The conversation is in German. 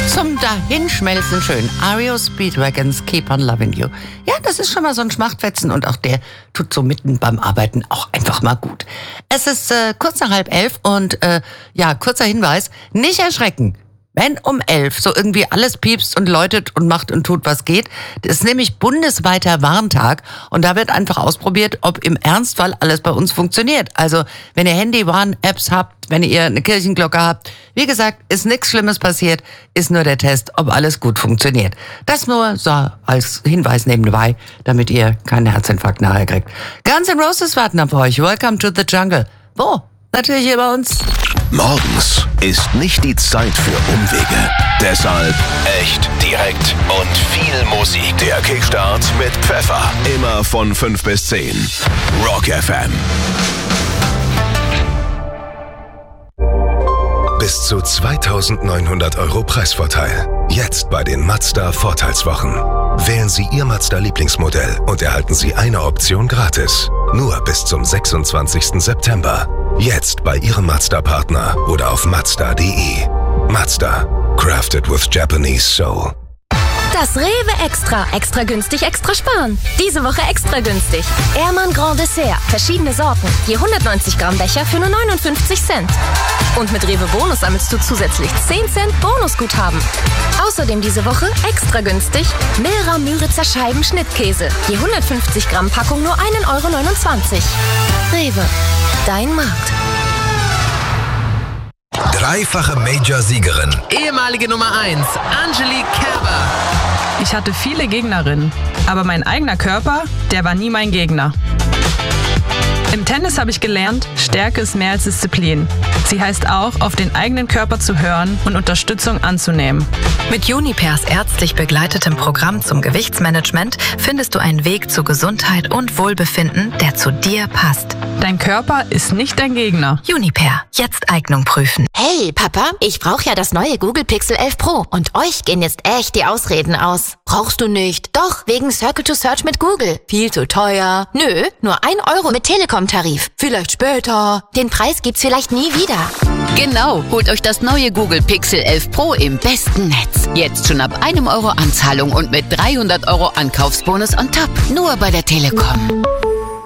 Zum Dahinschmelzen schön. REO Speedwagons Keep on Loving You. Ja, das ist schon mal so ein Schmachtfetzen und auch der tut so mitten beim Arbeiten auch einfach mal gut. Es ist kurz nach 10:30 und kurzer Hinweis, nicht erschrecken. Wenn um 11 so irgendwie alles piepst und läutet und macht und tut, was geht, das ist nämlich bundesweiter Warntag und da wird einfach ausprobiert, ob im Ernstfall alles bei uns funktioniert. Also, wenn ihr Handy-Warn-Apps habt, wenn ihr eine Kirchenglocke habt, wie gesagt, ist nichts Schlimmes passiert, ist nur der Test, ob alles gut funktioniert. Das nur so als Hinweis nebenbei, damit ihr keinen Herzinfarkt nachher kriegt. Guns N' Roses warten auf euch. Welcome to the Jungle. Wo? Natürlich hier bei uns. Morgens ist nicht die Zeit für Umwege. Deshalb echt direkt und viel Musik. Der Kickstart mit Pfeffer. Immer von 5 bis 10. Rock FM. Bis zu 2.900 € Preisvorteil. Jetzt bei den Mazda Vorteilswochen. Wählen Sie Ihr Mazda-Lieblingsmodell und erhalten Sie eine Option gratis. Nur bis zum 26. September. Jetzt bei Ihrem Mazda-Partner oder auf Mazda.de. Mazda. Crafted with Japanese soul. Das Rewe Extra. Extra günstig, extra sparen. Diese Woche extra günstig. Ehrmann Grand Dessert. Verschiedene Sorten. Je 190 Gramm Becher für nur 59 Cent. Und mit Rewe Bonus sammelst du zusätzlich 10 Cent Bonusguthaben. Außerdem diese Woche extra günstig Milra Müritzer Scheiben Schnittkäse. Je 150 Gramm Packung nur 1,29 €. Rewe. Dein Markt. Dreifache Major-Siegerin. Ehemalige Nummer 1, Angelique Kerber. Ich hatte viele Gegnerinnen, aber mein eigener Körper, der war nie mein Gegner. Im Tennis habe ich gelernt, Stärke ist mehr als Disziplin. Sie heißt auch, auf den eigenen Körper zu hören und Unterstützung anzunehmen. Mit Junipers ärztlich begleitetem Programm zum Gewichtsmanagement findest du einen Weg zu Gesundheit und Wohlbefinden, der zu dir passt. Dein Körper ist nicht dein Gegner. Juniper, jetzt Eignung prüfen. Hey, Papa, ich brauche ja das neue Google Pixel 11 Pro. Und euch gehen jetzt echt die Ausreden aus. Brauchst du nicht? Doch, wegen Circle to Search mit Google. Viel zu teuer. Nö, nur 1 € mit Telekom-Tarif. Vielleicht später. Den Preis gibt's vielleicht nie wieder. Genau, holt euch das neue Google Pixel 11 Pro im besten Netz. Jetzt schon ab 1 € Anzahlung und mit 300 € Ankaufsbonus on top. Nur bei der Telekom.